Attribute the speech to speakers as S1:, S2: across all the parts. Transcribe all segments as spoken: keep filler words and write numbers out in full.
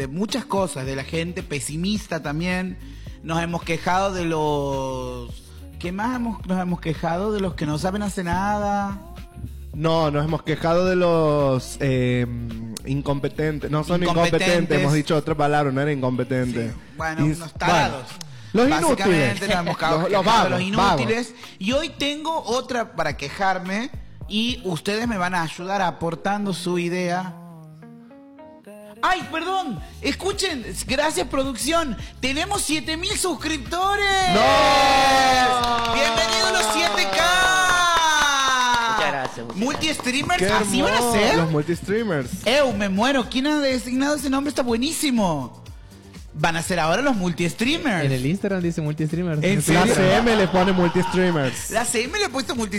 S1: de muchas cosas, de la gente pesimista también. Nos hemos quejado de los... ¿Qué más hemos, nos hemos quejado? De los que no saben hacer nada.
S2: No, nos hemos quejado de los eh, incompetentes. No son incompetentes. incompetentes, hemos dicho otra palabra, no era incompetente.
S1: Sí. Bueno,
S2: Ins
S1: unos tarados.
S2: Bueno, los
S1: Básicamente
S2: inútiles.
S1: nos hemos quejado
S2: los,
S1: los,
S2: los vagos,
S1: los inútiles.
S2: vagos.
S1: Y hoy tengo otra para quejarme y ustedes me van a ayudar aportando su idea. ¡Ay, perdón! Escuchen, gracias producción. Tenemos siete mil suscriptores.
S2: ¡No!
S1: ¡Bienvenidos a los siete K!
S3: Muchas gracias. Muchas
S1: Multi-streamers,
S2: Qué
S1: así van a
S2: hermoso,
S1: ser.
S2: Los multi-streamers.
S1: Eu, me muero. ¿Quién ha designado ese nombre? Está buenísimo. Van a ser ahora los multi-streamers.
S4: En el Instagram dice multi-streamers.
S1: ¿En
S2: La
S1: serio?
S2: C M le pone multi-streamers.
S1: La C M le ha puesto multi...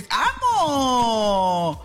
S1: ¡Amo!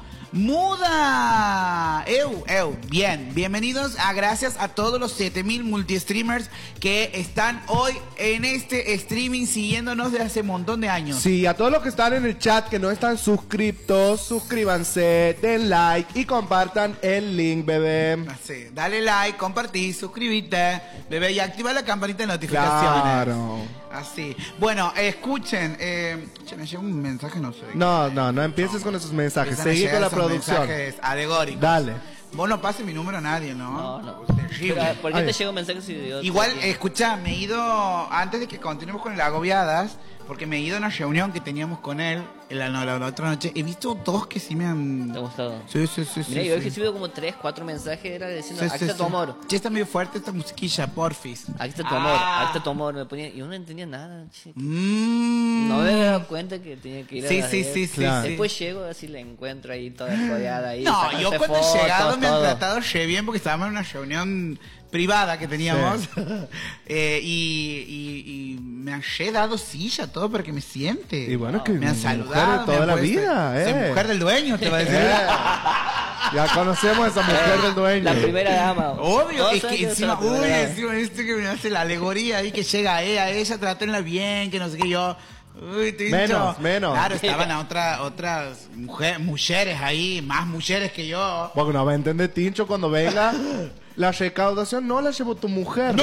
S1: ¡Muda! ¡Eu, eu! Bien, bienvenidos a gracias a todos los siete mil multi-streamers que están hoy en este streaming siguiéndonos desde hace un montón de años.
S2: Sí, a todos los que están en el chat que no están suscriptos, suscríbanse, den like y compartan el link, bebé.
S1: Así, dale like, compartí, suscríbete, bebé, y activa la campanita de notificaciones.
S2: Claro.
S1: Así. Bueno, escuchen. Eh, che, me llegó un mensaje, no sé.
S2: No, no, no empieces con esos mensajes.
S1: Empiezan a
S2: Seguí
S1: llegar
S2: con la
S1: esos
S2: producción.
S1: mensajes alegóricos.
S2: Dale.
S1: Vos no pases mi número a nadie, ¿no?
S3: No, no.
S1: Terrible.
S3: Pero, ¿por qué
S2: Ay.
S3: te llega un mensaje si yo
S1: Igual,
S3: te-
S1: escucha, me he ido, antes de que continuemos con el Agobiadas, porque me he ido a una reunión que teníamos con él la, no, la, la otra noche, he visto dos que sí me han...
S3: ¿Te ha gustado?
S1: Sí, sí, sí.
S3: Mira,
S1: sí,
S3: yo he
S1: sí.
S3: recibido como tres, cuatro mensajes era diciendo,
S1: Sí,
S3: aquí
S1: sí,
S3: está tu
S1: sí.
S3: amor,
S1: Che, está medio fuerte esta musiquilla, porfis.
S3: aquí está tu amor,
S1: Ah.
S3: aquí está tu amor, me ponía, y yo no entendía nada, che.
S1: Mm.
S3: No me había dado cuenta que tenía que ir a
S1: Sí,
S3: las
S1: sí,
S3: diez.
S1: sí, sí,
S2: Claro.
S1: sí.
S3: Después llego, así la encuentro ahí toda escodeada ahí.
S1: No,
S3: sacándose
S1: yo cuando
S3: fotos,
S1: he llegado me han
S3: todo.
S1: tratado re bien porque estábamos en una reunión privada que teníamos. Eh, y, y, y me han re dado silla, todo para que me siente.
S2: Y bueno, que
S1: me han
S2: mujer
S1: saludado.
S2: de toda
S1: me han
S2: la
S1: puesto-
S2: vida,
S1: Soy
S2: eh.
S1: mujer del dueño, te va a decir.
S2: Eh, ya conocemos a esa mujer del dueño.
S3: La primera dama.
S1: Obvio,
S3: Todos
S1: es
S3: saben
S1: que
S3: yo soy la
S1: encima, uy,
S3: primera dama.
S1: encima este que me hace la alegoría ahí que llega a ella, a ella, trátenla bien, que no sé qué yo. Uy, Tincho.
S2: Menos, menos.
S1: Claro, estaban a otra, otras mujer, mujeres ahí, más mujeres que yo.
S2: Porque no va a entender Tincho cuando venga. La recaudación no la llevó tu mujer.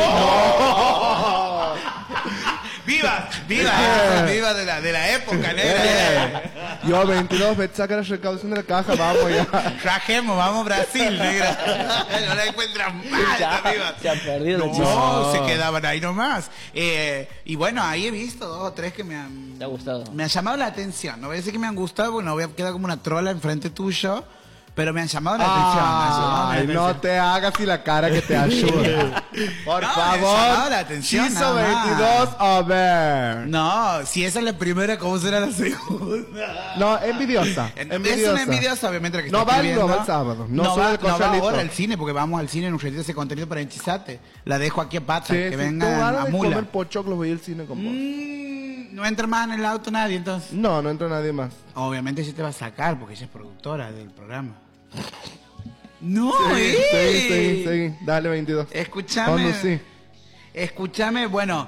S1: ¡No! ¡Viva! ¡Viva! ¡Viva de la, de la época, negra!
S2: Eh, yo, veintidós, vete, saca la recaudación de la caja, vamos ya.
S1: Rajemos, vamos Brasil, negra. No la encuentran mal,
S3: Ya,
S1: esta piba.
S3: se han perdido los
S1: No,
S3: chicos.
S1: se quedaban ahí nomás. Eh, y bueno, ahí he visto dos o tres que me han...
S3: ¿Te ha gustado?
S1: Me han llamado la atención. No voy a decir que me han gustado porque no voy a quedar como una trola enfrente tuyo. Pero me han llamado la atención. me han llamado la
S2: Ay, no
S1: atención.
S2: te hagas y la cara que te ayuda. Por
S1: No, me ha
S2: favor.
S1: llamado la atención,
S2: Chizo
S1: nada más.
S2: veintidós, a ver.
S1: No, si esa es la primera, ¿cómo será la segunda?
S2: No, envidiosa.
S1: Es
S2: envidiosa.
S1: una envidiosa, obviamente, la que
S2: No
S1: está
S2: va el-
S1: escribiendo.
S2: no va el sábado, no
S1: No,
S2: sube
S1: va,
S2: el
S1: no va
S2: corralito.
S1: ahora al cine, porque vamos al cine en un ratito ese contenido para Enchisate. La dejo aquí a pata,
S2: Sí,
S1: que
S2: sí,
S1: vengan
S2: tengo
S1: a
S2: ganas de
S1: mula.
S2: comer pochoclos, voy al cine con vos.
S1: Mm, no entra más en el auto nadie, entonces.
S2: No, no entra nadie más.
S1: Obviamente sí te va a sacar, porque ella es productora del programa. No,
S2: Sí,
S1: eh.
S2: sí, sí, sí. Dale, veintidós.
S1: Escúchame.
S2: Conducí.
S1: Escúchame, bueno,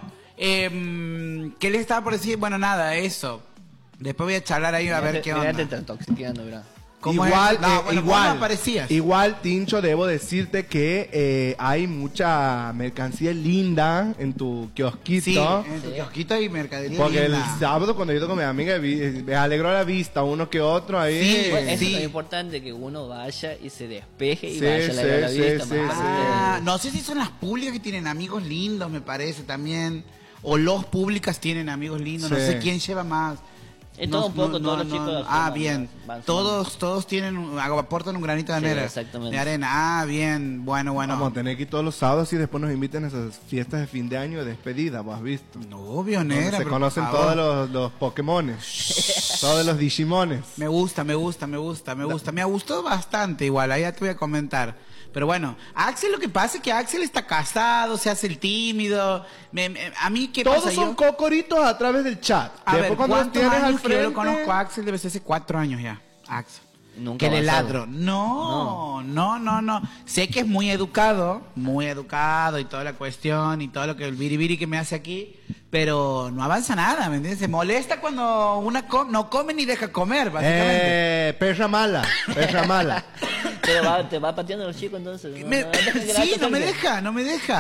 S1: em, ¿qué le estaba por decir? Bueno, nada, eso. Después voy a charlar ahí a ver qué
S3: Mira, te
S1: onda.
S3: están toxiqueando, mira.
S1: ¿Cómo
S2: Igual,
S1: es? No,
S2: eh,
S1: bueno, vos
S2: igual,
S1: no aparecías.
S2: igual, Tincho, debo decirte que eh, hay mucha mercancía linda en tu kiosquito.
S1: Sí, en tu kiosquito hay mercadería
S2: Porque el
S1: linda.
S2: sábado cuando he ido con mi amiga vi- eh, me alegró la vista uno que otro ahí.
S1: Sí,
S3: Bueno, eso
S1: sí.
S3: es lo importante, que uno vaya y se despeje y
S2: Sí,
S3: vaya a la,
S2: sí,
S3: la
S2: sí,
S3: vista.
S2: sí,
S3: más
S2: sí.
S1: Ah, no sé si son las públicas que tienen amigos lindos, me parece también. O los públicas tienen amigos lindos, no
S2: Sí.
S1: sé quién lleva más.
S3: Es todo un poco, todos los chicos
S1: Ah,
S3: afirman,
S1: bien.
S3: van sumando.
S1: Todos, todos tienen, un- aportan un granito de
S3: Sí,
S1: arena.
S3: exactamente.
S1: De arena. Ah, bien. Bueno, bueno.
S2: Vamos a tener que ir todos los sábados y después nos inviten a esas fiestas de fin de año de despedida, ¿vos has visto?
S1: No, obvio,
S2: Donde
S1: negra.
S2: se
S1: pero
S2: conocen
S1: por favor.
S2: todos los, los Pokémones, todos los Digimones.
S1: Me gusta, me gusta, me gusta, me gusta. Me ha gustado bastante igual, ahí ya te voy a comentar. Pero bueno, Axel, lo que pasa es que Axel está casado, se hace el tímido. Me- me- a mí, ¿qué
S2: Todos
S1: pasa?
S2: son
S1: Yo-
S2: cocoritos a través del chat.
S1: A
S2: Después
S1: ver,
S2: cuando los
S1: ¿cuántos
S2: tienes
S1: años
S2: al
S1: que yo
S2: frente...
S1: lo conozco a Axel? Debe ser hace cuatro años ya, Axel.
S3: Nunca
S1: Que le
S3: avanzado.
S1: ladro. No, no, no, no. Sé que es muy educado, muy educado y toda la cuestión y todo lo que el biribiri que me hace aquí, pero no avanza nada, ¿me entiendes? Se molesta cuando una com- no come ni deja comer, básicamente.
S2: Eh, perra mala, perra mala.
S3: Pero va, te va pateando a los chicos entonces.
S1: Me-
S3: no deja que la
S1: sí,
S3: te
S1: no me
S3: cargue.
S1: deja, no me deja.